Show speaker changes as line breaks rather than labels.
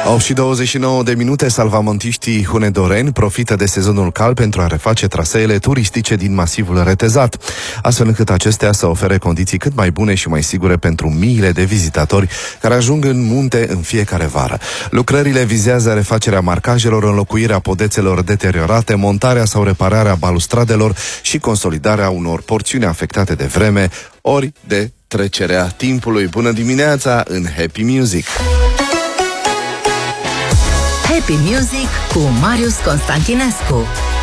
8 și 29 de minute, salvamontiștii hunedoreni profită de sezonul cald pentru a reface traseele turistice din masivul retezat, astfel încât acestea să ofere condiții cât mai bune și mai sigure pentru miile de vizitatori care ajung în munte în fiecare vară. Lucrările vizează refacerea marcajelor, înlocuirea podețelor deteriorate, montarea sau repararea balustradelor și consolidarea unor porțiuni afectate de vreme ori de trecerea timpului. Bună dimineața în Happy Music!
Happy Music cu Marius Constantinescu